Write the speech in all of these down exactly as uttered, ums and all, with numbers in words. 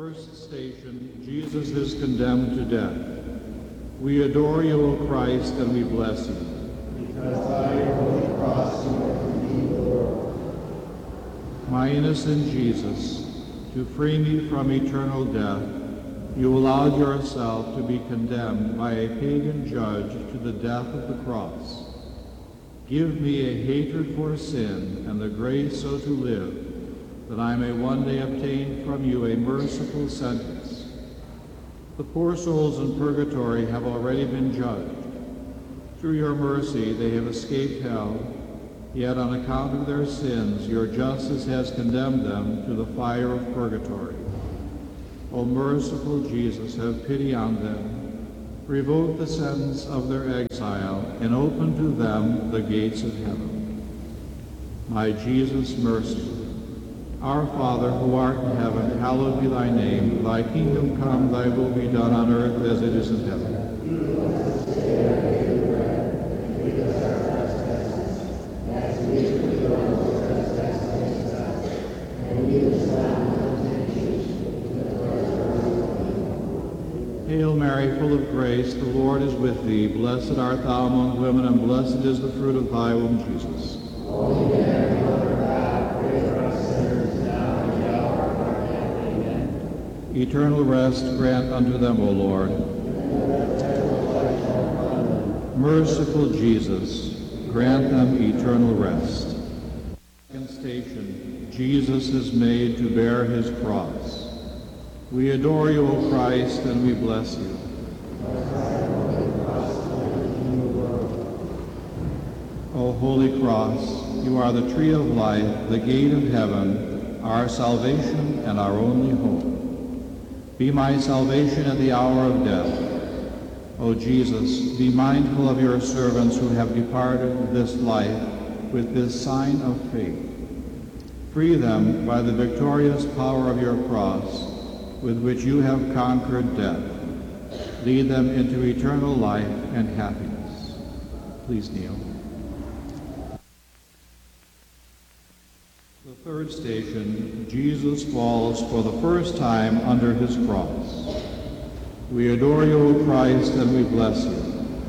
First station, Jesus is condemned to death. We adore you, O Christ, and we bless you. Because by your holy cross you have redeemed the world. My innocent Jesus, to free me from eternal death, you allowed yourself to be condemned by a pagan judge to the death of the cross. Give me a hatred for sin and the grace so to live, that I may one day obtain from you a merciful sentence. The poor souls in purgatory have already been judged. Through your mercy they have escaped hell, yet on account of their sins your justice has condemned them to the fire of purgatory. O merciful Jesus, have pity on them, revoke the sentence of their exile, and open to them the gates of heaven. My Jesus, mercy. Our Father, who art in heaven, hallowed be thy name. Thy kingdom come, thy will be done on earth as it is in heaven. Hail Mary, full of grace, the Lord is with thee. Blessed art thou among women, and blessed is the fruit of thy womb, Jesus. Holy Mary, Mother of God, pray for us sinners, now and at the hour of our death. Amen. Eternal rest grant unto them, O Lord. Merciful Jesus, grant them eternal rest. Second station, Jesus is made to bear his cross. We adore you, O Christ, and we bless you. O Holy Cross, you are the tree of life, the gate of heaven, our salvation and our only hope. Be my salvation at the hour of death. O Jesus, be mindful of your servants who have departed this life with this sign of faith. Free them by the victorious power of your cross, with which you have conquered death. Lead them into eternal life and happiness. Please kneel. The third station, Jesus falls for the first time under his cross. We adore you, O Christ, and we bless you.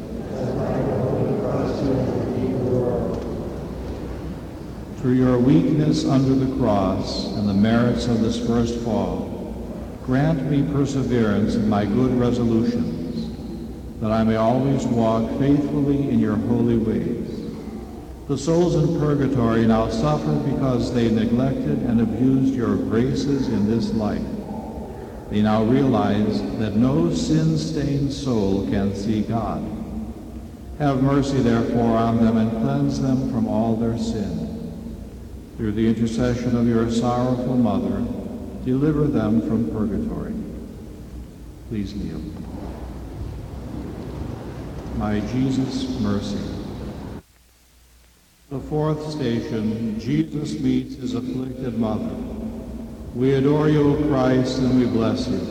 Through your weakness under the cross and the merits of this first fall, grant me perseverance in my good resolutions, that I may always walk faithfully in your holy ways. The souls in purgatory now suffer because they neglected and abused your graces in this life. They now realize that no sin-stained soul can see God. Have mercy, therefore, on them and cleanse them from all their sin. Through the intercession of your sorrowful mother, deliver them from purgatory. Please kneel. My Jesus, mercy. The fourth station, Jesus meets his afflicted mother. We adore you, O Christ, and we bless you.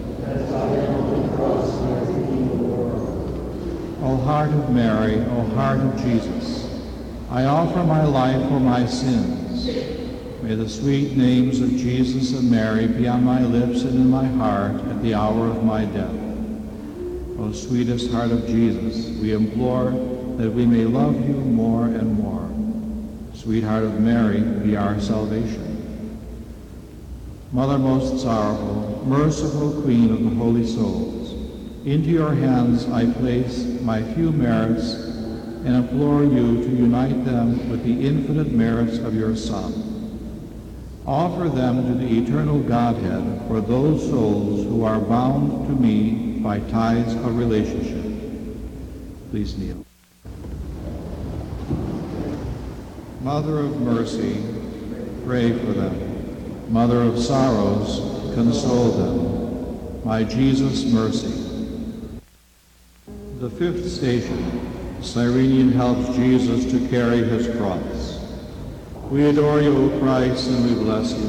O heart of Mary, O heart of Jesus, I offer my life for my sins. May the sweet names of Jesus and Mary be on my lips and in my heart at the hour of my death. O sweetest heart of Jesus, we implore that we may love you more and more. Sweetheart of Mary, be our salvation. Mother most sorrowful, merciful Queen of the holy souls, into your hands I place my few merits and implore you to unite them with the infinite merits of your Son. Offer them to the eternal Godhead for those souls who are bound to me by ties of relationship. Please kneel. Mother of mercy, pray for them. Mother of sorrows, console them. My Jesus, mercy. The fifth station, Cyrenian helps Jesus to carry his cross. We adore you, O Christ, and we bless you.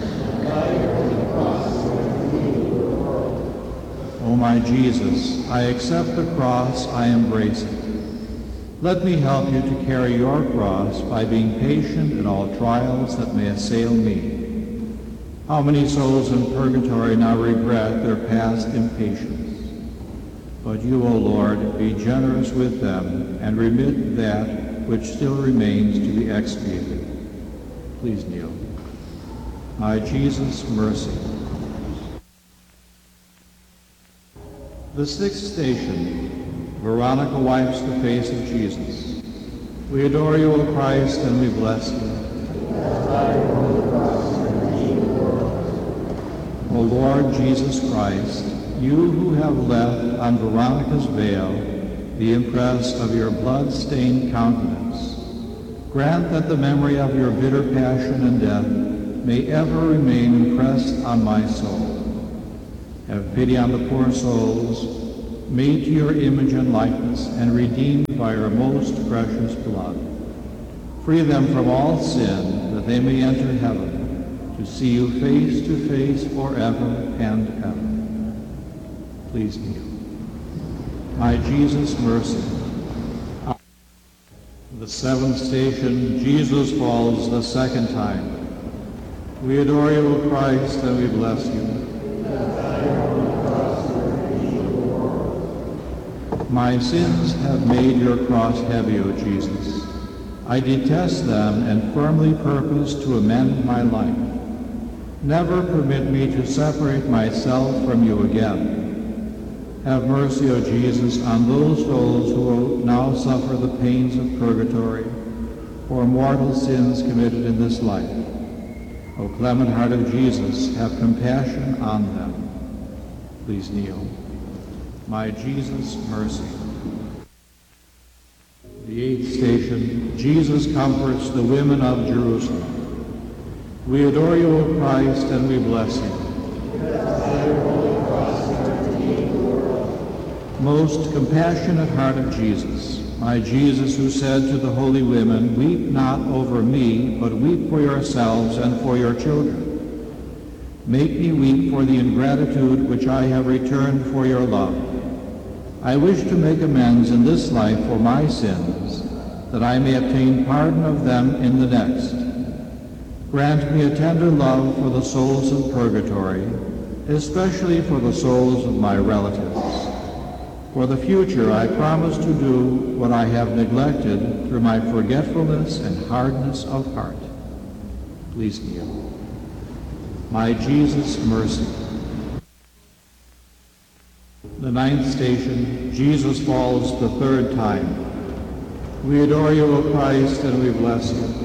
O my Jesus, I accept the cross, I embrace it. Let me help you to carry your cross by being patient in all trials that may assail me. How many souls in purgatory now regret their past impatience? But you, O Lord, be generous with them and remit that which still remains to be expiated. Please kneel. My Jesus, mercy. The sixth station, Veronica wipes the face of Jesus. We adore you, O Christ, and we bless you. O Lord Jesus Christ, you who have left on Veronica's veil the impress of your blood-stained countenance, grant that the memory of your bitter passion and death may ever remain impressed on my soul. Have pity on the poor souls, made to your image and likeness and redeemed by your most precious blood. Free them from all sin, that they may enter heaven, to see you face to face forever and ever. Please kneel. My Jesus, mercy. The seventh station, Jesus falls the second time. We adore you, O Christ, and we bless you. My sins have made your cross heavy, O Jesus. I detest them and firmly purpose to amend my life. Never permit me to separate myself from you again. Have mercy, O Jesus, on those souls who now suffer the pains of purgatory for mortal sins committed in this life. O clement heart of Jesus, have compassion on them. Please kneel. My Jesus, mercy. The eighth station, Jesus comforts the women of Jerusalem. We adore you, O Christ, and we bless you. Most compassionate heart of Jesus, my Jesus, who said to the holy women, weep not over me, but weep for yourselves and for your children. Make me weep for the ingratitude which I have returned for your love. I wish to make amends in this life for my sins, that I may obtain pardon of them in the next. Grant me a tender love for the souls in purgatory, especially for the souls of my relatives. For the future, I promise to do what I have neglected through my forgetfulness and hardness of heart. Please kneel. My Jesus, mercy. The ninth station, Jesus falls the third time. We adore you, O Christ, and we bless you.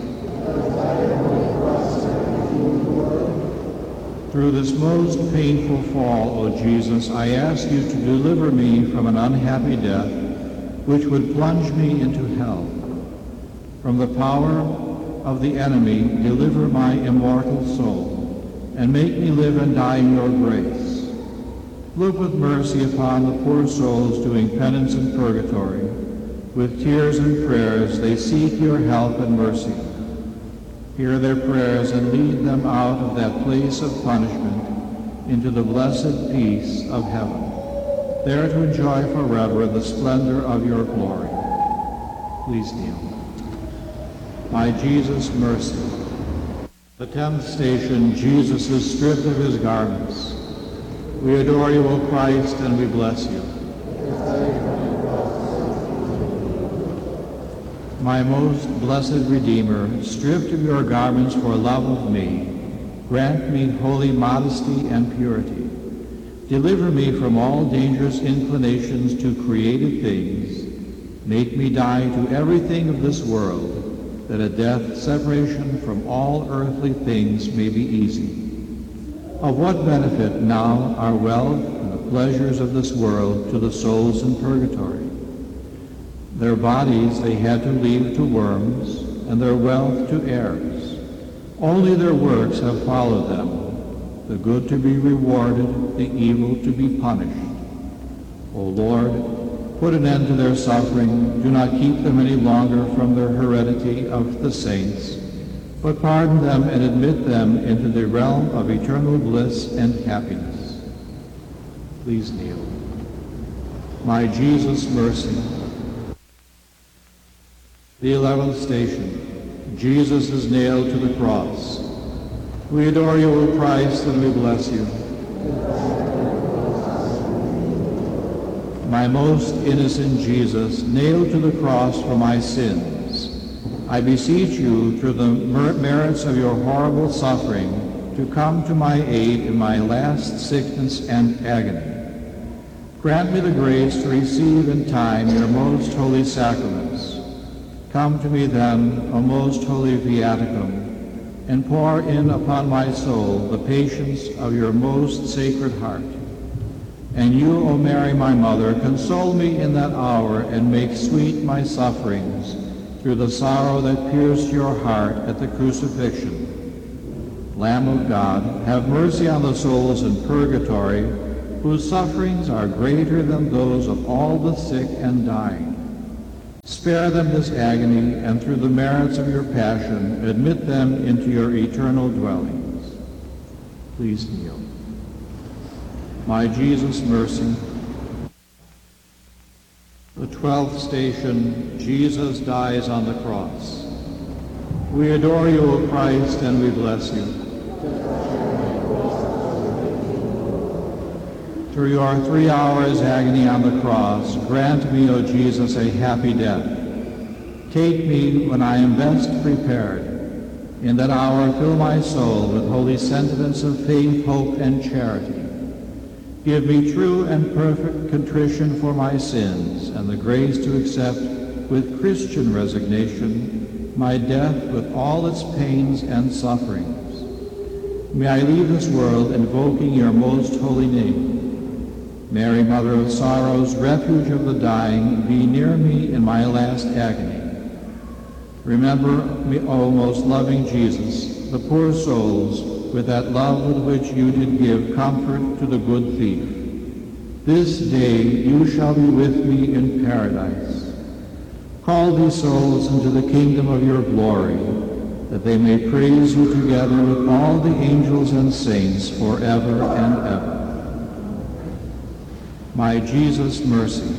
Through this most painful fall, O Jesus, I ask you to deliver me from an unhappy death, which would plunge me into hell. From the power of the enemy, deliver my immortal soul, and make me live and die in your grace. Look with mercy upon the poor souls doing penance in purgatory. With tears and prayers, they seek your help and mercy. Hear their prayers and lead them out of that place of punishment into the blessed peace of heaven, there to enjoy forever the splendor of your glory. Please kneel. My Jesus, mercy. The tenth station, Jesus is stripped of his garments. We adore you, O Christ, and we bless you. My most blessed Redeemer, stripped of your garments for love of me, grant me holy modesty and purity. Deliver me from all dangerous inclinations to created things. Make me die to everything of this world, that a death separation from all earthly things may be easy. Of what benefit now are wealth and the pleasures of this world to the souls in purgatory? Their bodies they had to leave to worms, and their wealth to heirs. Only their works have followed them, the good to be rewarded, the evil to be punished. O Lord, put an end to their suffering. Do not keep them any longer from their heredity of the saints, but pardon them and admit them into the realm of eternal bliss and happiness. Please kneel. My Jesus, mercy. The eleventh station, Jesus is nailed to the cross. We adore you, O Christ, and we bless you. My most innocent Jesus, nailed to the cross for my sins, I beseech you, through the mer- merits of your horrible suffering, to come to my aid in my last sickness and agony. Grant me the grace to receive in time your most holy sacraments. Come to me then, O most holy viaticum, and pour in upon my soul the patience of your most sacred heart. And you, O Mary, my mother, console me in that hour and make sweet my sufferings through the sorrow that pierced your heart at the crucifixion. Lamb of God, have mercy on the souls in purgatory, whose sufferings are greater than those of all the sick and dying. Spare them this agony, and through the merits of your passion, admit them into your eternal dwellings. Please kneel. My Jesus, mercy. The twelfth station, Jesus dies on the cross. We adore you, O Christ, and we bless you. Through your three hours agony on the cross, grant me, O Jesus, a happy death. Take me when I am best prepared. In that hour, fill my soul with holy sentiments of faith, hope, and charity. Give me true and perfect contrition for my sins and the grace to accept with Christian resignation my death with all its pains and sufferings. May I leave this world invoking your most holy name. Mary, Mother of Sorrows, refuge of the dying, be near me in my last agony. Remember me, O most loving Jesus, the poor souls, with that love with which you did give comfort to the good thief. This day you shall be with me in paradise. Call these souls into the kingdom of your glory, that they may praise you together with all the angels and saints forever and ever. My Jesus, mercy.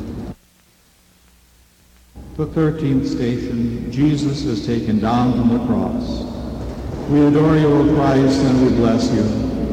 The thirteenth station, Jesus is taken down from the cross. We adore you, O Christ, and we bless you.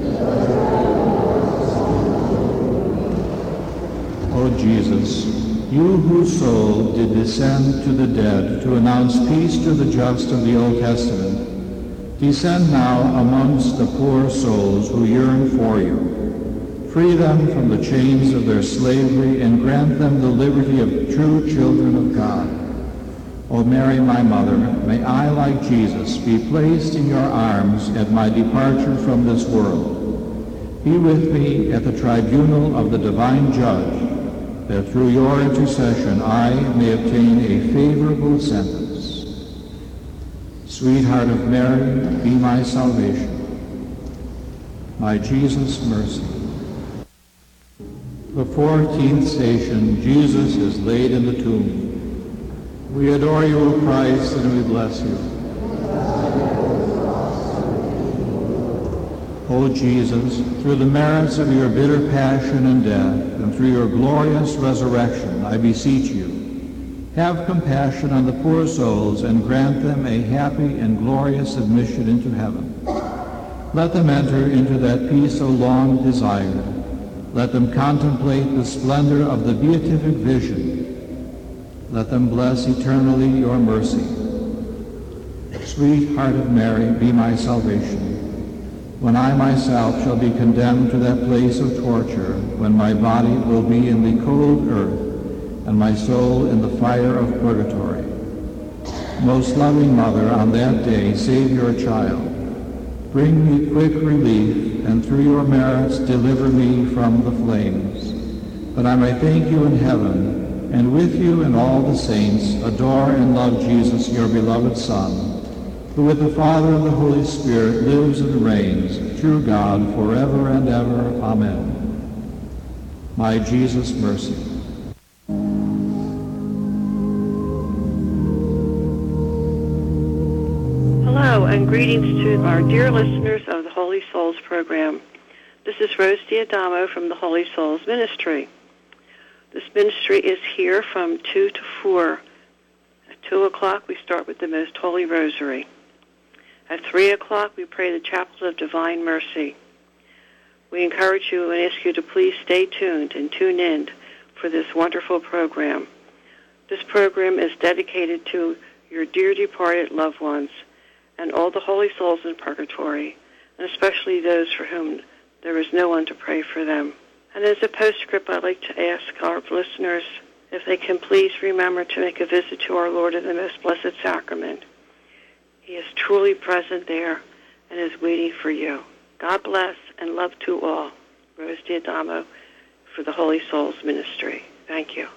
O Jesus, you whose soul did descend to the dead to announce peace to the just of the Old Testament, descend now amongst the poor souls who yearn for you. Free them from the chains of their slavery and grant them the liberty of true children of God. O Mary, my mother, may I, like Jesus, be placed in your arms at my departure from this world. Be with me at the tribunal of the divine judge, that through your intercession I may obtain a favorable sentence. Sweetheart of Mary, be my salvation. My Jesus, mercy. The fourteenth station, Jesus is laid in the tomb. We adore you, O Christ, and we bless you. O Jesus, through the merits of your bitter passion and death, and through your glorious resurrection, I beseech you, have compassion on the poor souls and grant them a happy and glorious admission into heaven. Let them enter into that peace so long desired. Let them contemplate the splendor of the beatific vision. Let them bless eternally your mercy. Sweet Heart of Mary, be my salvation. When I myself shall be condemned to that place of torture, when my body will be in the cold earth, and my soul in the fire of purgatory. Most loving Mother, on that day save your child. Bring me quick relief, and through your merits deliver me from the flames, that I may thank you in heaven, and with you and all the saints adore and love Jesus, your beloved Son, who with the Father and the Holy Spirit lives and reigns, true God, forever and ever. Amen. My Jesus, mercy. Hello, and greetings to our dear listeners of the Holy Souls program. This is Rose Diadamo from the Holy Souls Ministry. This ministry is here from two to four. At two o'clock, we start with the Most Holy Rosary. At three o'clock, we pray the Chaplet of Divine Mercy. We encourage you and ask you to please stay tuned and tune in for this wonderful program. This program is dedicated to your dear departed loved ones and all the holy souls in purgatory, and especially those for whom there is no one to pray for them. And as a postscript, I'd like to ask our listeners if they can please remember to make a visit to our Lord in the Most Blessed Sacrament. He is truly present there and is waiting for you. God bless and love to all. Rose D'Adamo for the Holy Souls Ministry. Thank you.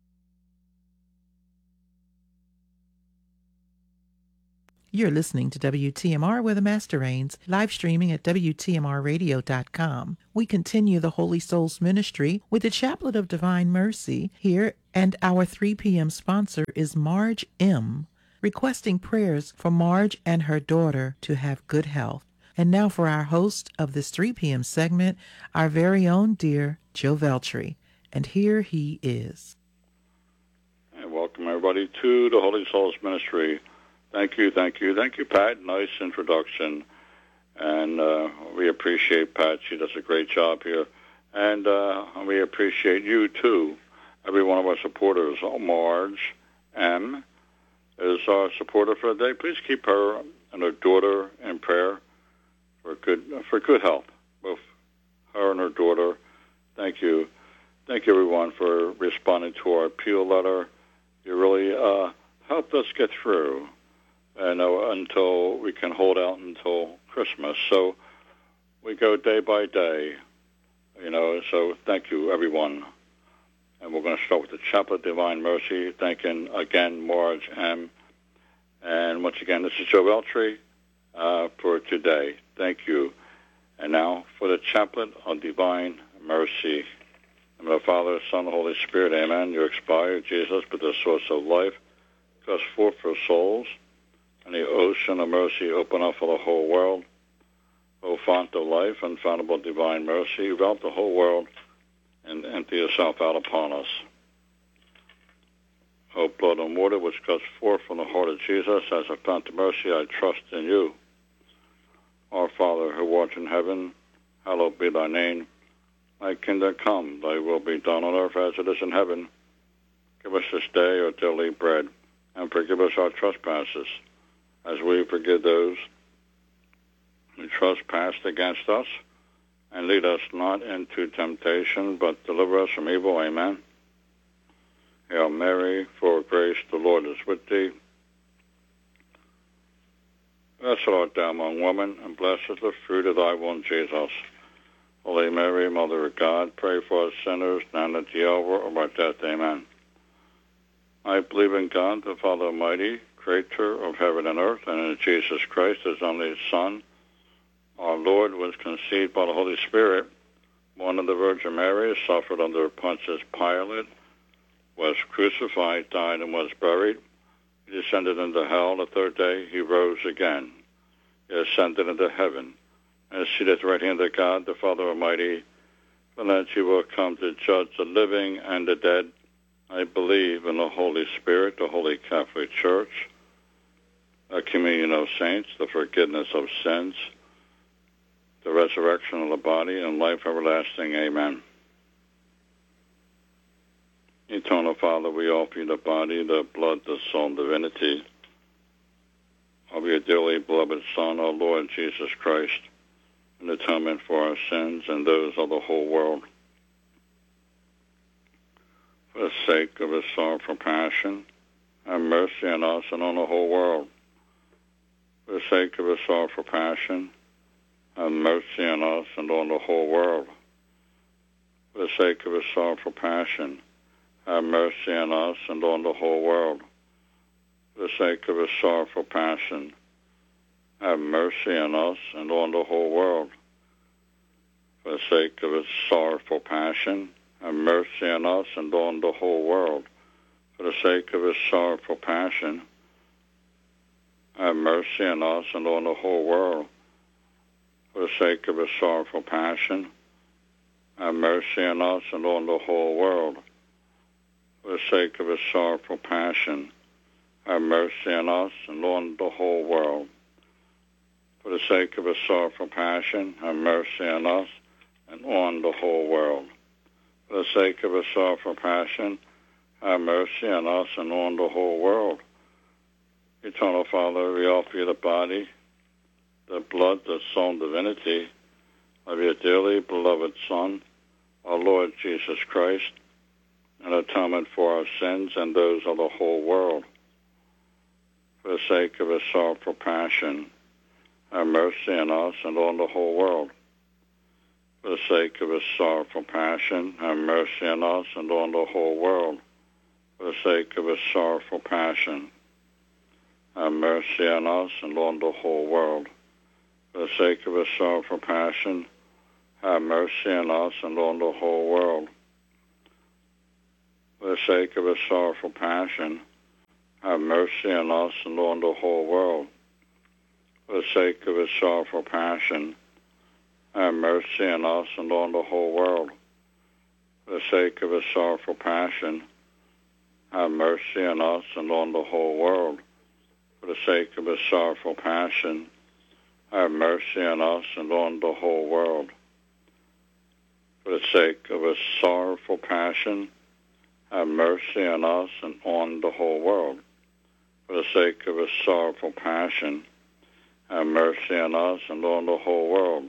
You're listening to W T M R where the Master reigns, live streaming at W T M R radio dot com. We continue the Holy Souls Ministry with the Chaplet of Divine Mercy here, and our three p.m. sponsor is Marge M., requesting prayers for Marge and her daughter to have good health. And now for our host of this three p.m. segment, our very own dear Joe Veltri. And here he is. And welcome everybody to the Holy Souls Ministry. Thank you, thank you, thank you, Pat. Nice introduction, and uh, we appreciate Pat. She does a great job here, and uh, we appreciate you too. Every one of our supporters. Oh, Marge M. is our supporter for the day. Please keep her and her daughter in prayer for good for good health. Both her and her daughter. Thank you, thank you everyone for responding to our appeal letter. You really uh, helped us get through. And uh, until we can hold out until Christmas. So we go day by day, you know, so thank you, everyone. And we're going to start with the Chaplet of Divine Mercy, thanking, again, Marge M. And once again, this is Joe Veltri uh, for today. Thank you. And now for the Chaplet of Divine Mercy. In the Father, Son, and Holy Spirit, amen. You expired, Jesus, but the source of life, goes forth for souls. And the ocean of mercy open up for the whole world. O font of life, unfountable divine mercy, envelop the whole world and empty yourself out upon us. O blood and water which goes forth from the heart of Jesus, as a fount of mercy, I trust in you. Our Father, who art in heaven, hallowed be thy name. Thy kingdom come, thy will be done on earth as it is in heaven. Give us this day our daily bread, and forgive us our trespasses, as we forgive those who trespass against us. And lead us not into temptation, but deliver us from evil. Amen. Hail Mary, full of grace, the Lord is with thee. Blessed art thou among women, and blessed is the fruit of thy womb, Jesus. Holy Mary, Mother of God, pray for us sinners, now and at the hour of our death. Amen. I believe in God, the Father Almighty, Creator of heaven and earth, and in Jesus Christ, his only Son, our Lord, was conceived by the Holy Spirit, born of the Virgin Mary, suffered under Pontius Pilate, was crucified, died, and was buried. He descended into hell. The third day he rose again. He ascended into heaven, and is seated at the right hand of God, the Father Almighty. From thence he will come to judge the living and the dead. I believe in the Holy Spirit, the Holy Catholic Church, a communion of saints, the forgiveness of sins, the resurrection of the body, and life everlasting. Amen. Eternal Father, we offer you the body, the blood, the soul, and divinity of your dearly beloved Son, our Lord Jesus Christ, in atonement for our sins and those of the whole world. For the sake of his sorrowful passion, have mercy on us and on the whole world. For the sake of his sorrowful passion, have mercy on us and on the whole world. For the sake of his sorrowful passion, have mercy on us and on the whole world. For the sake of his sorrowful passion, have mercy on us and on the whole world. For the sake of his sorrowful passion, have mercy on us and on the whole world. For the sake of his sorrowful passion, have mercy on us and on the whole world. For the sake of his sorrowful passion, have mercy on us and on the whole world. For the sake of his sorrowful passion, have mercy on us and on the whole world. For the sake of his sorrowful passion, have mercy on us and on the whole world. For the sake of his sorrowful passion, have mercy on us and on the whole world. Eternal Father, we offer you the body, the blood, the soul, and divinity of your dearly beloved Son, our Lord Jesus Christ, an atonement for our sins and those of the whole world. For the sake of his sorrowful passion, have mercy on us and on the whole world. For the sake of his sorrowful passion, have mercy on us and on the whole world. For the sake of his sorrowful passion, have mercy on us and on the whole world. For the sake of his sorrowful passion, have mercy on us and on the whole world. For the sake of his sorrowful passion, have mercy on us and on the whole world. For the sake of his sorrowful passion, have mercy on us and on the whole world. For the sake of his sorrowful passion, have mercy on us and on the whole world. For the sake of his sorrowful passion, have mercy on us and on the whole world. For the sake of his sorrowful passion, have mercy on us and on the whole world. For the sake of his sorrowful passion, have mercy on us and on the whole world.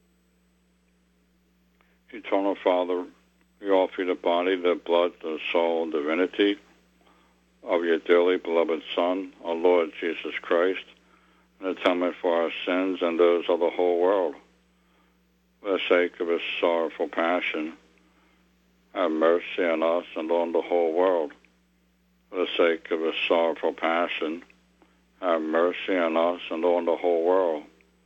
Eternal Father, we offer you the body, the blood, the soul, and divinity of your dearly beloved Son, our Lord Jesus Christ, an atonement for our sins and those of the whole world. For the sake of his sorrowful passion, have mercy on us and on the whole world. For the sake of his sorrowful passion, have mercy on us and on the whole world.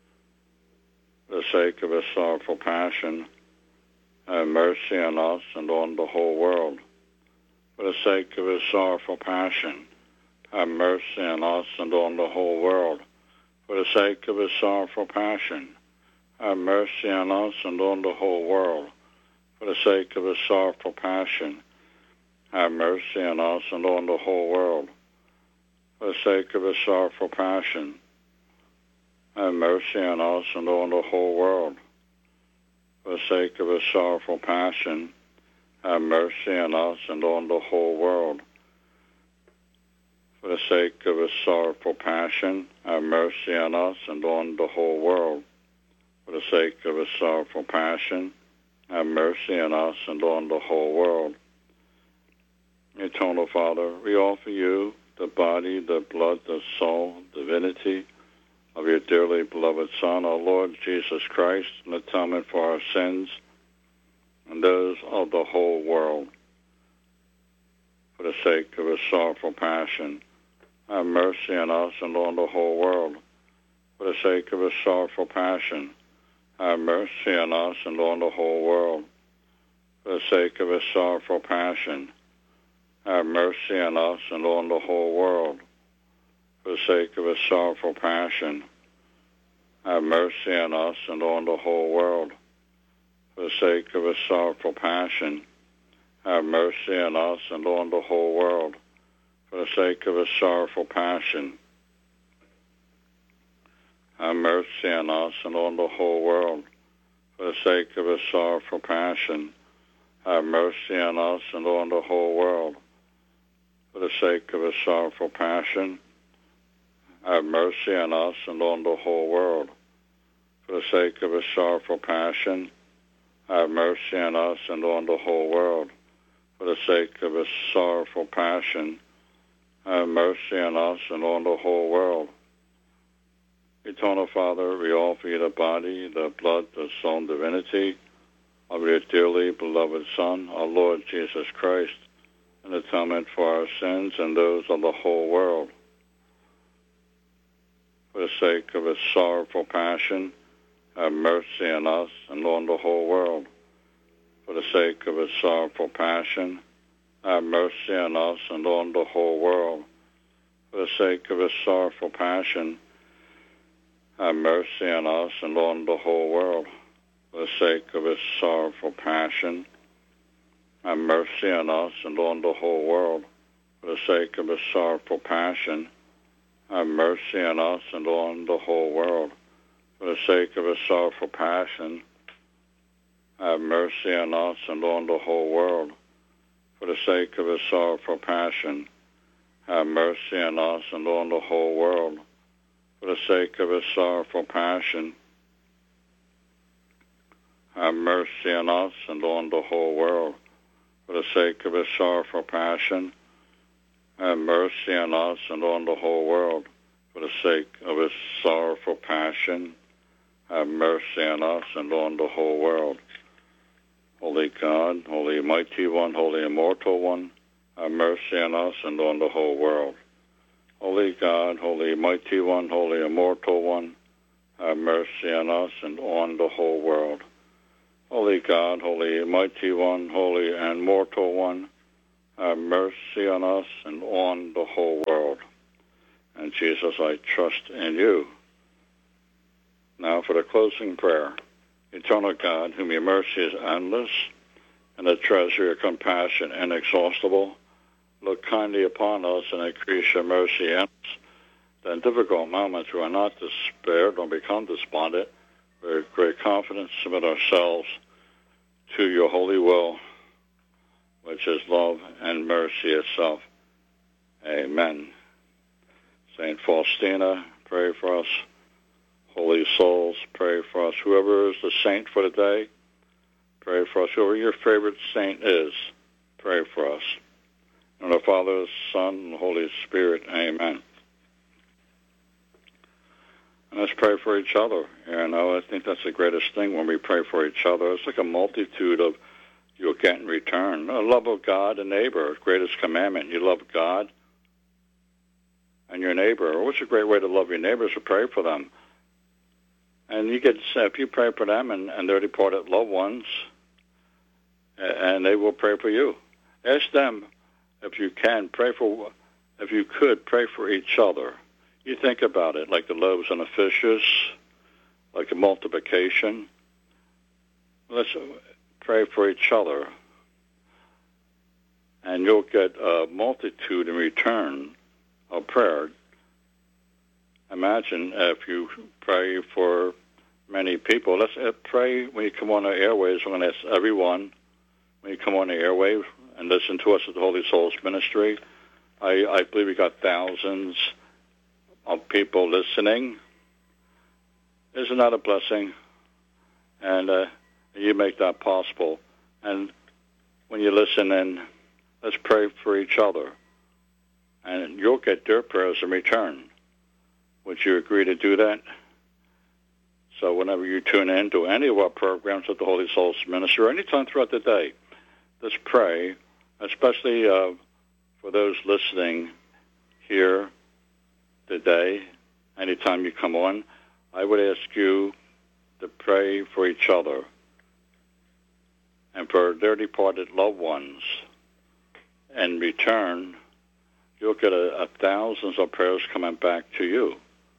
For the sake of his sorrowful passion, have mercy on us and on the whole world. For the sake of his sorrowful passion, have mercy on us and on the whole world. For the sake of his sorrowful passion, have mercy on us and on the whole world. For the sake of his sorrowful passion, have mercy on us and on the whole world. For the sake of his sorrowful passion, have mercy on us and on the whole world. For the sake of his sorrowful passion, have mercy on us and on the whole world. For the sake of his sorrowful passion, have mercy on us and on the whole world. For the sake of his sorrowful passion, have mercy on us and on the whole world. Eternal Father, we offer you the body, the blood, the soul, divinity of your dearly beloved Son, our Lord Jesus Christ, an atonement for our sins and those of the whole world. For the sake of his sorrowful passion, have mercy on us and on the whole world. For the sake of his sorrowful passion, have mercy on us and on the whole world. For the sake of his sorrowful passion, have mercy on us and on the whole world. For the sake of his sorrowful passion, have mercy on us and on the whole world. For the sake of his sorrowful passion, have mercy on us and on the whole world. For the sake of his sorrowful passion, have mercy on us and on the whole world. For the sake of his sorrowful passion, have mercy on us and on the whole world. For the sake of his sorrowful passion, have mercy on us and on the whole world. For the sake of his sorrowful passion, have mercy on us and on the whole world. For the sake of his sorrowful passion, have mercy on us and on the whole world. Eternal Father, we offer you the body, the blood, the soul, and divinity of your dearly beloved Son, our Lord Jesus Christ, an atonement for our sins and those of the whole world. For the sake of his sorrowful passion, have mercy on us and on the whole world. For the sake of his sorrowful passion, have mercy on us and on the whole world. For the sake of his sorrowful passion, have mercy on us and on the whole world. For the sake of his sorrowful passion, have mercy on us and on the whole world. For the sake of his sorrowful passion, have mercy on us and on the whole world. for the sake of his sorrowful passion, have mercy on us and on the whole world. For the sake of his sorrowful passion, have mercy on us and on the whole world. For the sake of his sorrowful passion, have mercy on us and on the whole world. For the sake of his sorrowful passion, have mercy on us and on the whole world. For the sake of his sorrowful passion, have mercy on us and on the whole world. Holy God, Holy Mighty One, Holy Immortal One, have mercy on us and on the whole world. Holy God, Holy Mighty One, Holy Immortal One, have mercy on us and on the whole world. Holy God, Holy Mighty One, Holy and Immortal One, have mercy on us and on the whole world. And Jesus, I trust in you. Now for the closing prayer. Eternal God, whom your mercy is endless, and the treasure of compassion inexhaustible, look kindly upon us and increase your mercy in us. That in difficult moments we are not despaired nor become despondent, but with great confidence submit ourselves to your holy will, which is love and mercy itself. Amen. Saint Faustina, pray for us. Holy souls, pray for us. Whoever is the saint for the day, pray for us. Whoever your favorite saint is, pray for us. In the Father, Son, and Holy Spirit, amen. And let's pray for each other. You know, I think that's the greatest thing when we pray for each other. It's like a multitude of you'll get in return. The love of God and neighbor, greatest commandment. You love God and your neighbor. What's a great way to love your neighbor is to pray for them. And you get, if you pray for them and, and their departed loved ones, and they will pray for you. Ask them, if you can, pray for, if you could, pray for each other. You think about it, like the loaves and the fishes, like a multiplication. Let's pray for each other, and you'll get a multitude in return of prayer. Imagine if you pray for many people. Let's pray when you come on the airwaves. I'm going to ask everyone, when you come on the airwaves and listen to us at the Holy Souls Ministry, I, I believe we got thousands of people listening. Isn't that a blessing? And uh, you make that possible. And when you listen in, let's pray for each other. And you'll get their prayers in return. Would you agree to do that? So whenever you tune in to any of our programs at the Holy Souls Ministry, or anytime throughout the day, let's pray, especially uh, for those listening here today, anytime you come on, I would ask you to pray for each other and for their departed loved ones. In return, you'll get a, a thousands of prayers coming back to you.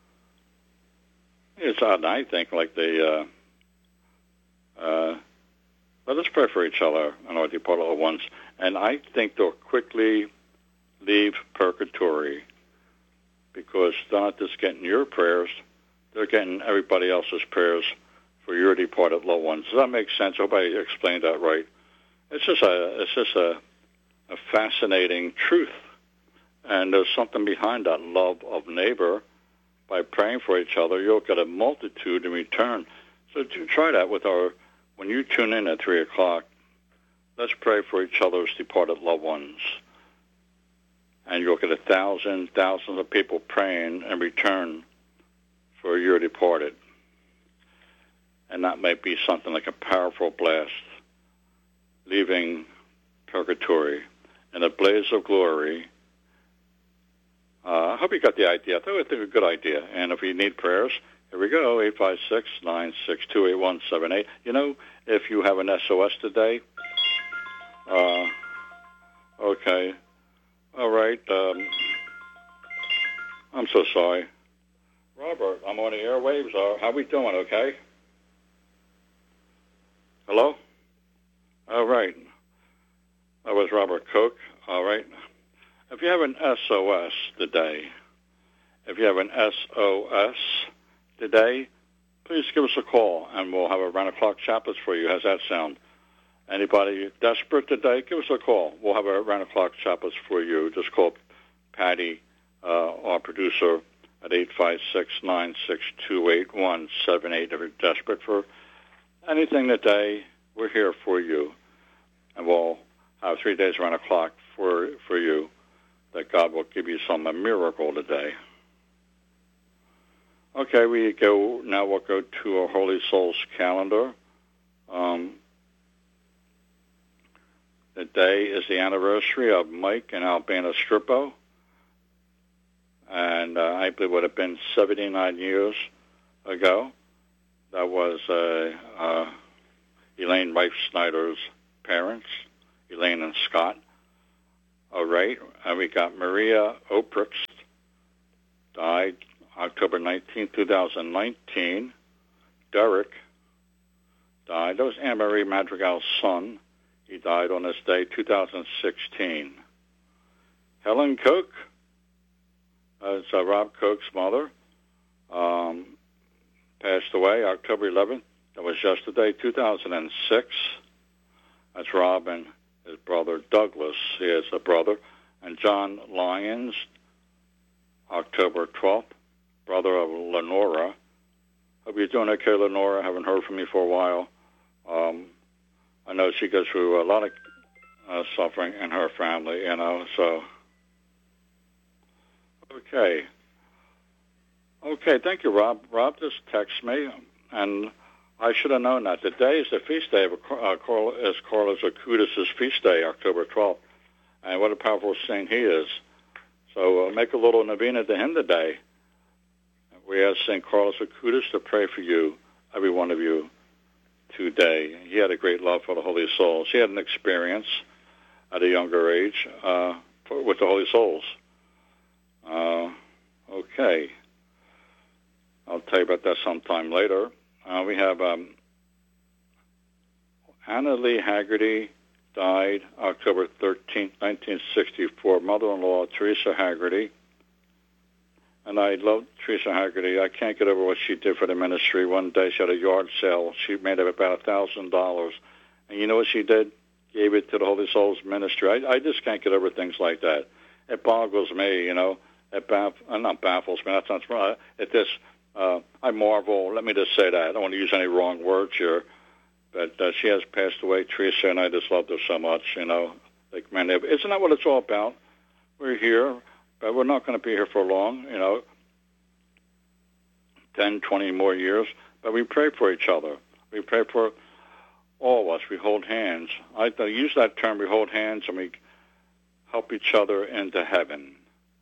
It's odd, I think, like the, uh, uh, let us pray for each other and our departed loved ones. And I think they'll quickly leave purgatory because they're not just getting your prayers, they're getting everybody else's prayers for your departed loved ones. Does that make sense? I hope I explained that right. It's just a, it's just a, a fascinating truth. And there's something behind that love of neighbor. By praying for each other, you'll get a multitude in return. So to try that with our, when you tune in at three o'clock, let's pray for each other's departed loved ones. And you'll get a thousand, thousands of people praying in return for your departed. And that might be something like a powerful blast, leaving purgatory in a blaze of glory. Uh, I hope you got the idea. I thought it was a good idea. And if you need prayers, here we go, eight five six, nine six two, eight one seven eight. You know, if you have an S O S today, uh, okay, all right, um, I'm so sorry. Robert, I'm on the airwaves. Uh, how we doing, okay? Hello? All right. That was Robert Koch. All right. If you have an S O S today, if you have an S O S today, please give us a call, and we'll have a round-the-clock chaplets for you. How's that sound? Anybody desperate today, give us a call. We'll have a round-the-clock chaplets for you. Just call Patty, uh, our producer, at eight five six, nine six two, eight one seven eight. If you're desperate for anything today, we're here for you. And we'll have three days around the clock for, for you, that God will give you some a miracle today. Okay, we go now. We'll go to our Holy Souls calendar. Um, today is the anniversary of Mike and Albana Strippo, and uh, I believe it would have been seventy-nine years ago. That was uh, uh, Elaine Rife Snyder's parents, Elaine and Scott. All right, and we got Maria Oprixt, died October nineteenth, two thousand nineteen. Derek died. That was Anne-Marie Madrigal's son. He died on this day, two thousand sixteen. Helen Koch, uh, it's uh, Rob Koch's mother, um, passed away October eleventh. That was yesterday, two thousand six. That's Rob and his brother Douglas. He has a brother. And John Lyons, October twelfth. Brother of Lenora. Hope you're doing okay, Lenora. Haven't heard from you for a while. Um, I know she goes through a lot of uh, suffering in her family, you know, so. Okay. Okay, thank you, Rob. Rob just texted me, and I should have known that. Today is the feast day of uh, Carl, is Carlos Acutis' feast day, October twelfth. And what a powerful saint he is. So uh, make a little novena to him today. We ask Saint Carlos Acutis to pray for you, every one of you, today. He had a great love for the Holy Souls. He had an experience at a younger age uh, for, with the Holy Souls. Uh, okay. I'll tell you about that sometime later. Uh, we have um, Anna Lee Haggerty died October thirteenth, nineteen sixty-four. Mother-in-law, Teresa Haggerty. And I love Teresa Haggerty. I can't get over what she did for the ministry. One day she had a yard sale. She made up about a thousand dollars. And you know what she did? Gave it to the Holy Souls ministry. I, I just can't get over things like that. It boggles me, you know. It baff, uh, not baffles me. That's not right. It just, uh, I marvel. Let me just say that. I don't want to use any wrong words here. But uh, she has passed away, Teresa, and I just loved her so much, you know. Like, man, isn't that what it's all about? We're here. But we're not going to be here for long, you know, ten, twenty more years. But we pray for each other. We pray for all of us. We hold hands. I use that term, we hold hands, and we help each other into heaven.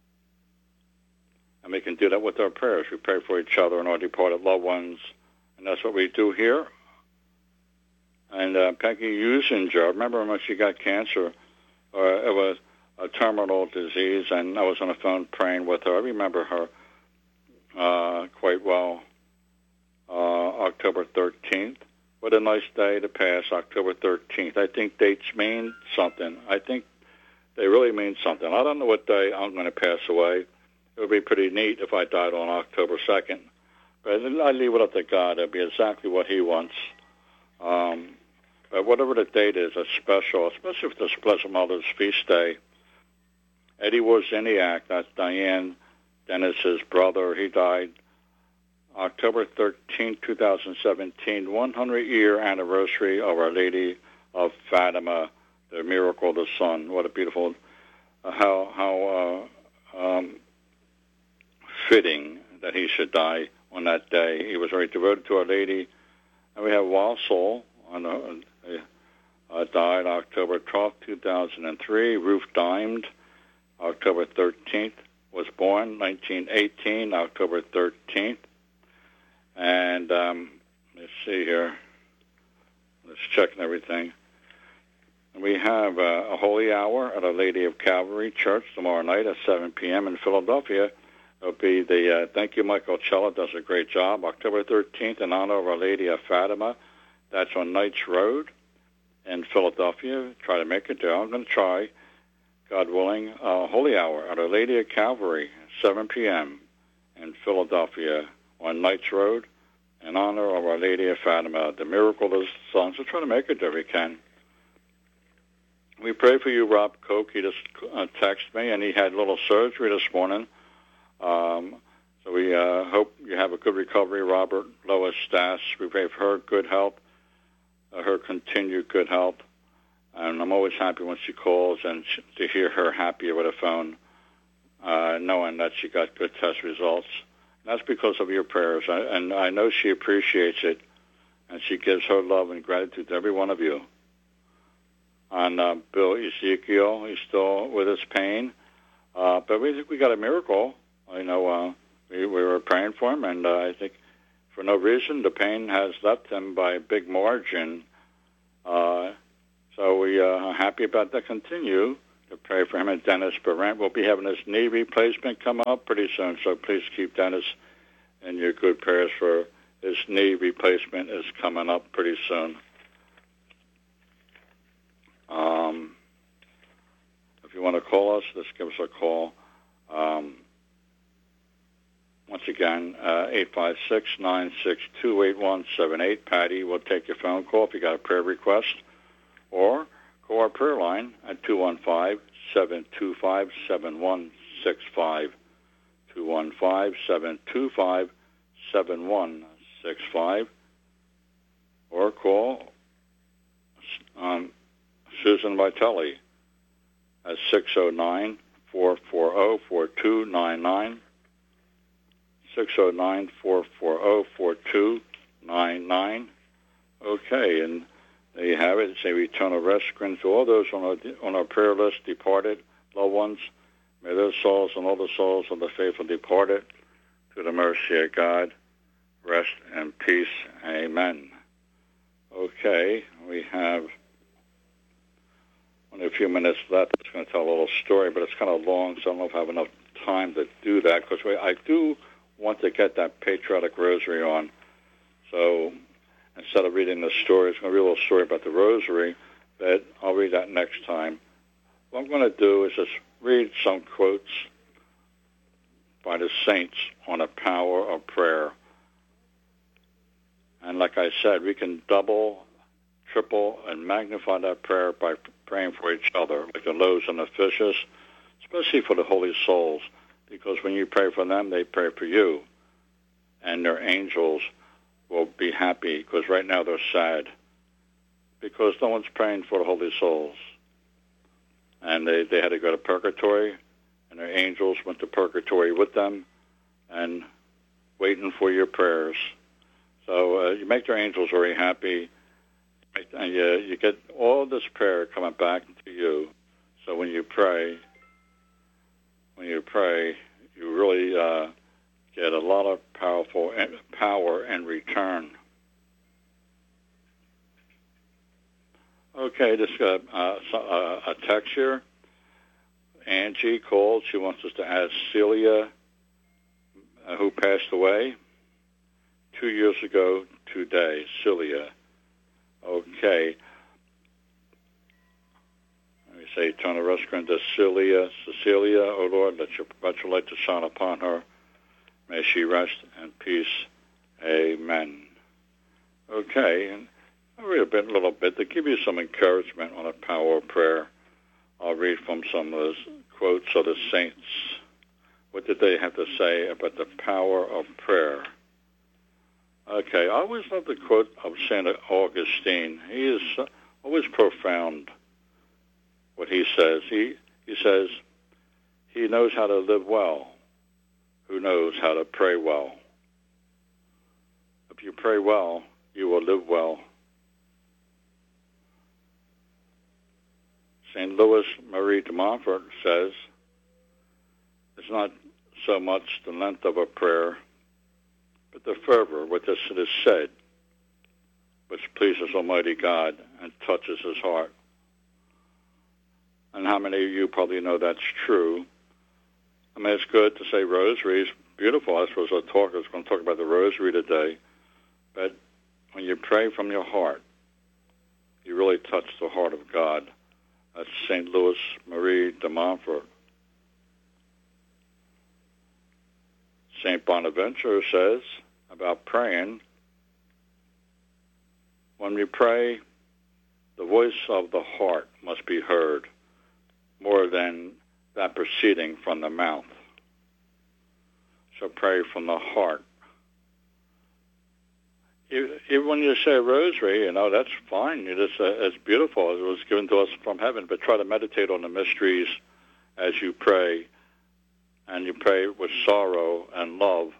And we can do that with our prayers. We pray for each other and our departed loved ones. And that's what we do here. And uh, Peggy Usinger, remember when she got cancer? Uh, it was a terminal disease, and I was on the phone praying with her. I remember her uh, quite well. Uh, October thirteenth. What a nice day to pass, October thirteenth. I think dates mean something. I think they really mean something. I don't know what day I'm going to pass away. It would be pretty neat if I died on October second. But I leave it up to God. It'll be exactly what he wants. Um, but whatever the date is, it's special, especially if it's Blessed Mother's feast day. Eddie Wozniak, that's Diane Dennis's brother. He died October thirteenth, two thousand seventeen, one hundred year anniversary of Our Lady of Fatima, the miracle of the sun. What a beautiful, uh, how how uh, um, fitting that he should die on that day. He was very devoted to Our Lady. And we have Wassel on the, uh, died October twelfth, two thousand three. Ruth Diamond, October thirteenth, was born, nineteen eighteen, October thirteenth. And um, let's see here. Let's check everything. We have uh, a holy hour at Our Lady of Calvary Church tomorrow night at seven p.m. in Philadelphia. It'll be the, uh, thank you, Michael Cella, does a great job, October thirteenth in honor of Our Lady of Fatima. That's on Knights Road in Philadelphia. Try to make it there. I'm going to try. God willing, uh, holy hour at Our Lady of Calvary, seven p.m. in Philadelphia on Knights Road in honor of Our Lady of Fatima, the miracle of the sun. So try to make it there if we can. We pray for you, Rob Koch. He just uh, texted me, and he had a little surgery this morning. Um, so we uh, hope you have a good recovery, Robert. Lois Stass, we pray for her good health, uh, her continued good health. And I'm always happy when she calls and sh- to hear her happy over the phone, uh, knowing that she got good test results. And that's because of your prayers. I, and I know she appreciates it, and she gives her love and gratitude to every one of you. And uh, Bill Ezekiel, he's still with his pain. Uh, but we think we got a miracle. You know, uh, we, we were praying for him, and uh, I think for no reason the pain has left him by a big margin. Uh, so we uh, are happy about that. Continue to pray for him. And Dennis Barrett will be having his knee replacement come up pretty soon. So please keep Dennis in your good prayers for his knee replacement is coming up pretty soon. Um, if you want to call us, just give us a call. Um, once again, uh, eight five six, nine six two, eight one seven eight. Patty will take your phone call if you got a prayer request. Or call our prayer line at two one five, seven two five, seven one six five. two one five, seven two five, seven one six five. Or call um, Susan Vitelli at six oh nine, four four oh, four two nine nine, six oh nine, four four oh, four two nine nine. Okay, and there you have it. Say eternal rest grant to all those on our, on our prayer list, departed loved ones. May their souls and all the souls of the faithful departed, to the mercy of God, rest and peace. Amen. Okay, we have only a few minutes left. I'm just going to tell a little story, but it's kind of long, so I don't know if I have enough time to do that, because I do want to get that patriotic rosary on. So instead of reading the story, it's going to be a little story about the rosary, but I'll read that next time. What I'm going to do is just read some quotes by the saints on the power of prayer. And like I said, we can double, triple, and magnify that prayer by praying for each other, like the loaves and the fishes, especially for the holy souls, because when you pray for them, they pray for you, and their angels will be happy, because right now they're sad, because no one's praying for the holy souls. And they, they had to go to purgatory, and their angels went to purgatory with them and waiting for your prayers. So uh, you make their angels very happy, and you, you get all this prayer coming back to you. So when you pray, when you pray, you really uh, get a lot of powerful power in return. Okay, this uh, uh, a text here. Angie called. She wants us to ask Celia, uh, who passed away two years ago today. Celia. Okay. Let me say, turn the restaurant to Celia. Cecilia, oh Lord, let your perpetual light to shine upon her. May she rest in peace. Amen. Okay, and I'll read a bit, little bit to give you some encouragement on the power of prayer. I'll read from some of those quotes of the saints. What did they have to say about the power of prayer? Okay, I always love the quote of Saint Augustine. He is always profound, what he says. He, he says, he knows how to live well, who knows how to pray well. If you pray well, you will live well. Saint Louis Marie de Montfort says, it's not so much the length of a prayer, but the fervor with which it is said, which pleases Almighty God and touches his heart. And how many of you probably know that's true? I mean, it's good to say rosaries. Beautiful. I suppose I'll talk, I was going to talk about the rosary today. But when you pray from your heart, you really touch the heart of God. That's Saint Louis Marie de Montfort. Saint Bonaventure says about praying, when we pray, the voice of the heart must be heard more than that proceeding from the mouth. So pray from the heart. Even when you say a rosary, you know, that's fine. It's, uh, it's beautiful. It was given to us from heaven. But try to meditate on the mysteries as you pray, and you pray with sorrow and love.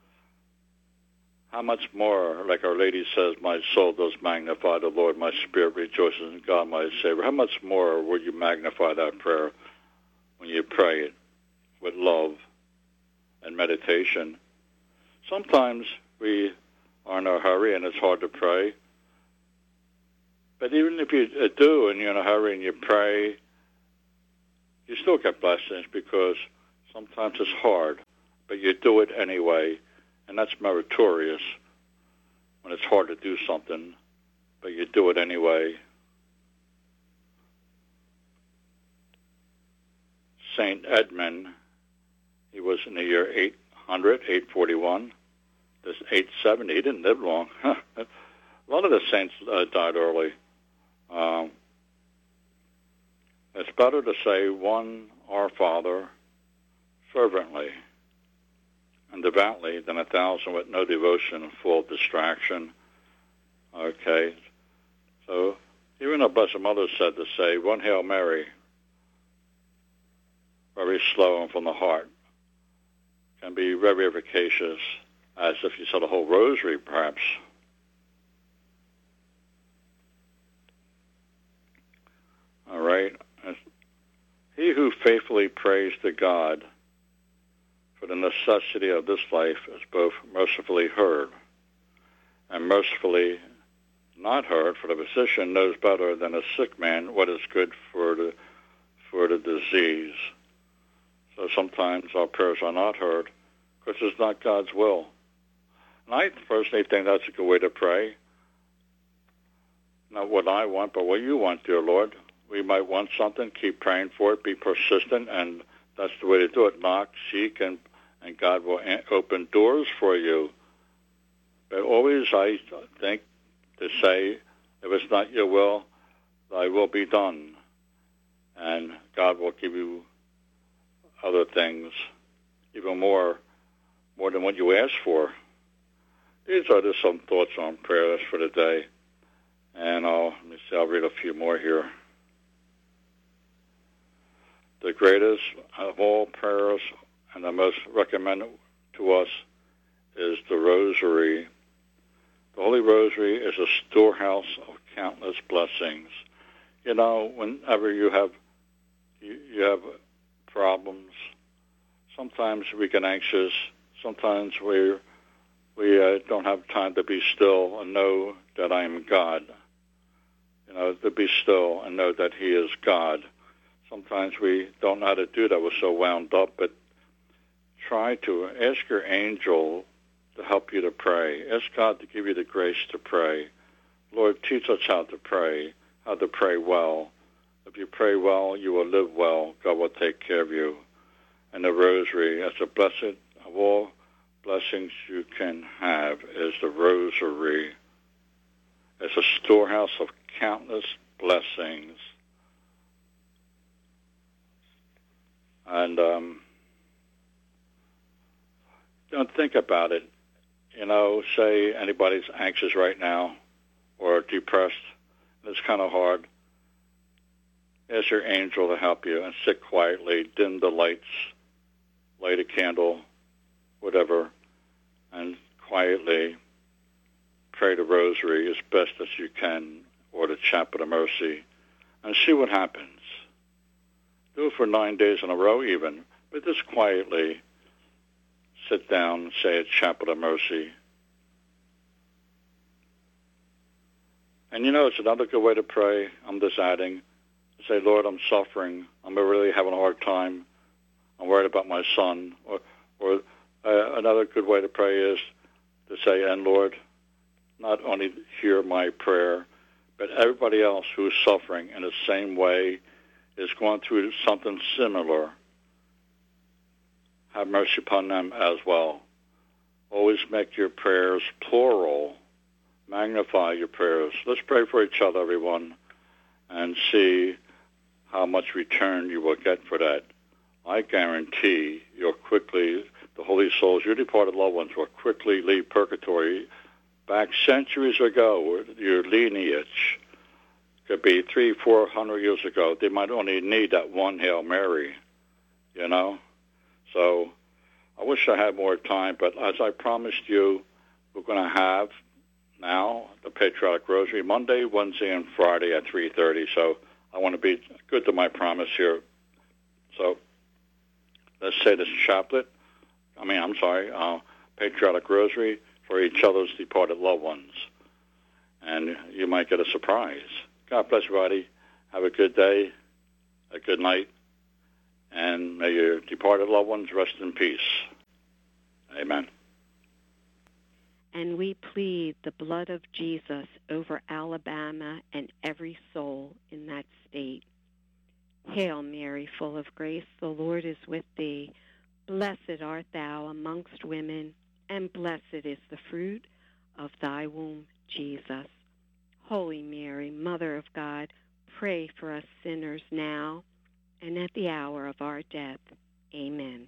How much more, like Our Lady says, my soul does magnify the Lord, my spirit rejoices in God, my Savior. How much more will you magnify that prayer when you pray it with love and meditation? Sometimes we are in a hurry and it's hard to pray. But even if you do and you're in a hurry and you pray, you still get blessings because sometimes it's hard, but you do it anyway. And that's meritorious when it's hard to do something, but you do it anyway. Saint Edmund, he was in the year eight hundred, eight forty-one. This eight seventy, he didn't live long. A lot of the saints uh, died early. Um, it's better to say one Our Father fervently and devoutly than a thousand with no devotion and full of distraction. Okay, so even our Blessed Mother said to say one Hail Mary, very slow and from the heart, can be very efficacious, as if you said a whole rosary, perhaps. All right. He who faithfully prays to God for the necessity of this life is both mercifully heard and mercifully not heard, for the physician knows better than a sick man what is good for the for the disease. So sometimes our prayers are not heard because it's not God's will. And I personally think that's a good way to pray. Not what I want, but what you want, dear Lord. We might want something, keep praying for it, be persistent, and that's the way to do it. Knock, seek, and, and God will open doors for you. But always I think to say, if it's not your will, thy will be done. And God will give you other things, even more, more than what you ask for. These are just some thoughts on prayers for the day. And I'll, let me see, I'll read a few more here. The greatest of all prayers and the most recommended to us is the Rosary. The Holy Rosary is a storehouse of countless blessings. You know, whenever you have you, you have problems, sometimes we get anxious. Sometimes we we uh, don't have time to be still and know that I am God. You know, to be still and know that He is God. Sometimes we don't know how to do that. We're so wound up, but try to ask your angel to help you to pray. Ask God to give you the grace to pray. Lord, teach us how to pray, how to pray well. If you pray well, you will live well. God will take care of you. And the Rosary, as a blessed of all blessings you can have, is the Rosary. It's a storehouse of countless blessings. And um, don't think about it. You know, say anybody's anxious right now or depressed, and it's kind of hard. Ask your angel to help you and sit quietly, dim the lights, light a candle, whatever, and quietly pray the Rosary as best as you can, or the Chaplet of Mercy, and see what happens. Do it for nine days in a row even, but just quietly sit down and say a Chaplet of Mercy. And you know, it's another good way to pray. I'm just adding. Say, Lord, I'm suffering. I'm really having a hard time. I'm worried about my son. Or, or uh, another good way to pray is to say, and Lord, not only hear my prayer, but everybody else who's suffering in the same way is going through something similar. Have mercy upon them as well. Always make your prayers plural, magnify your prayers. Let's pray for each other, everyone, and see how much return you will get for that. I guarantee you'll quickly, the holy souls, your departed loved ones, will quickly leave purgatory back centuries ago. Your lineage could be three, four hundred years ago. They might only need that one Hail Mary, you know? So I wish I had more time, but as I promised you, we're going to have now the Patriotic Rosary Monday, Wednesday, and Friday at three thirty. So I want to be good to my promise here. So let's say this chaplet. I mean, I'm sorry, uh, Patriotic Rosary for each other's departed loved ones. And you might get a surprise. God bless everybody. Have a good day, a good night, and may your departed loved ones rest in peace. Amen. And we plead the blood of Jesus over Alabama and every soul in that state. Hail Mary, full of grace, the Lord is with thee. Blessed art thou amongst women, and blessed is the fruit of thy womb, Jesus. Holy Mary, Mother of God, pray for us sinners now and at the hour of our death. Amen.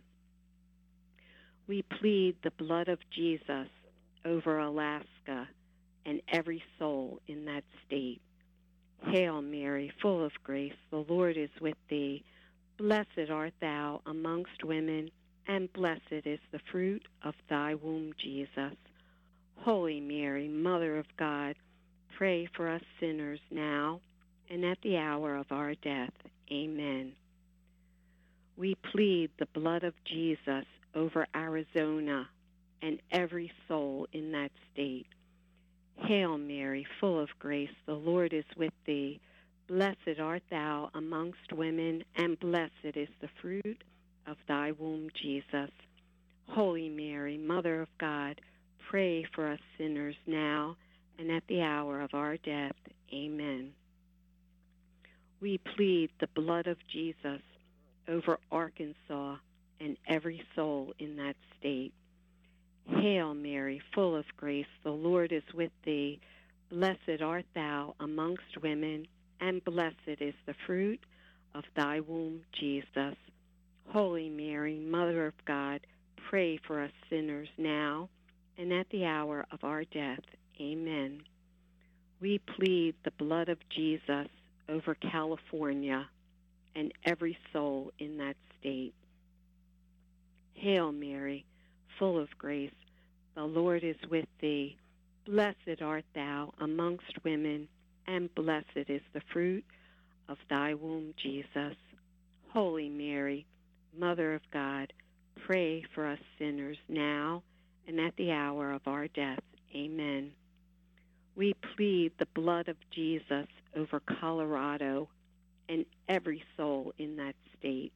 We plead the blood of Jesus over Alaska and every soul in that state. Hail Mary, full of grace, the Lord is with thee. Blessed art thou amongst women, and blessed is the fruit of thy womb, Jesus. Holy Mary, Mother of God, pray for us sinners now and at the hour of our death. Amen. We plead the blood of Jesus over Arizona and every soul in that state. Hail Mary, full of grace, the Lord is with thee. Blessed art thou amongst women, and blessed is the fruit of thy womb, Jesus. Holy Mary, Mother of God, pray for us sinners now and at the hour of our death. Amen. We plead the blood of Jesus over Arkansas and every soul in that state. Hail Mary, full of grace, the Lord is with thee. Blessed art thou amongst women, and blessed is the fruit of thy womb, Jesus. Holy Mary, Mother of God, pray for us sinners now and at the hour of our death. Amen. We plead the blood of Jesus over California and every soul in that state. Hail Mary, full of grace, the Lord is with thee. Blessed art thou amongst women, and blessed is the fruit of thy womb, Jesus. Holy Mary, Mother of God, pray for us sinners now and at the hour of our death. Amen. We plead the blood of Jesus over Colorado and every soul in that state.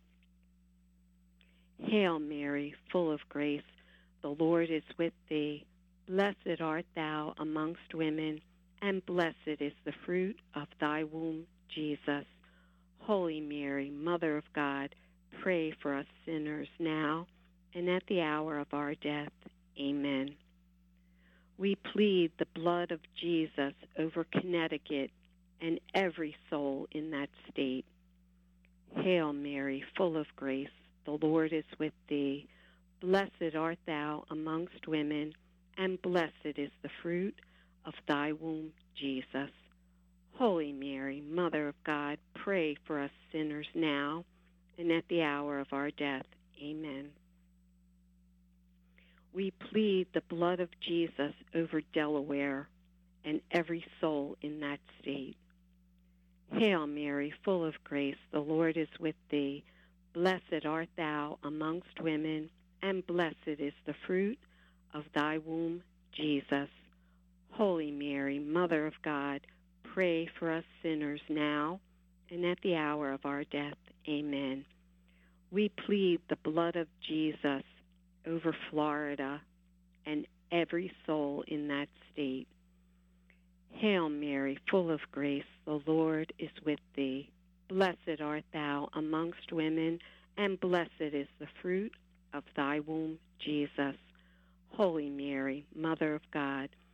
Hail Mary, full of grace, the Lord is with thee. Blessed art thou amongst women, and blessed is the fruit of thy womb, Jesus. Holy Mary, Mother of God, pray for us sinners now and at the hour of our death. Amen. We plead the blood of Jesus over Connecticut and every soul in that state. Hail Mary, full of grace, the Lord is with thee. Blessed art thou amongst women, and blessed is the fruit of thy womb, Jesus. Holy Mary, Mother of God, pray for us sinners now and at the hour of our death. Amen. We plead the blood of Jesus over Delaware and every soul in that state. Hail Mary, full of grace, the Lord is with thee. Blessed art thou amongst women, and blessed is the fruit of thy womb, Jesus. Holy Mary, Mother of God, pray for us sinners now and at the hour of our death. Amen. We plead the blood of Jesus over Florida and every soul in that state. Hail Mary, full of grace, the Lord is with thee. Blessed art thou amongst women, and blessed is the fruit of thy womb, Jesus. Holy Mary, Mother of God,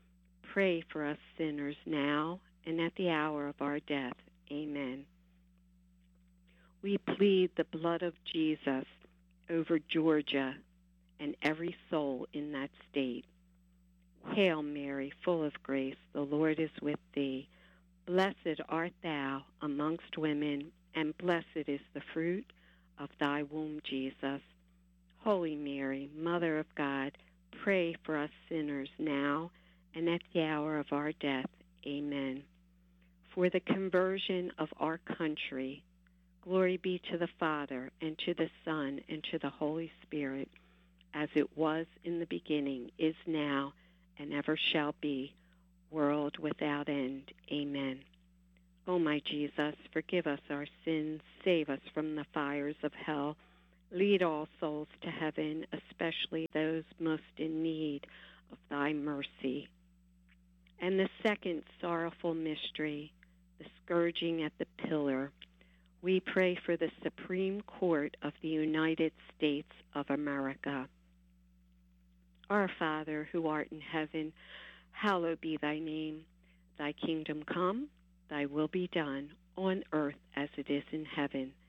pray for us sinners now and at the hour of our death. Amen. We plead the blood of Jesus over Georgia and every soul in that state. Hail Mary, full of grace, the Lord is with thee. Blessed art thou amongst women, and blessed is the fruit of thy womb, Jesus. Holy Mary, Mother of God, pray for us sinners now and at the hour of our death. Amen. For the conversion of our country, glory be to the Father, and to the Son, and to the Holy Spirit, as it was in the beginning, is now, and ever shall be, world without end. Amen. O my Jesus, forgive us our sins, save us from the fires of hell, lead all souls to heaven, especially those most in need of thy mercy. And the second sorrowful mystery, the scourging at the pillar. We pray for the Supreme Court of the United States of America. Our Father, who art in heaven, hallowed be thy name. Thy kingdom come, thy will be done, on earth as it is in heaven.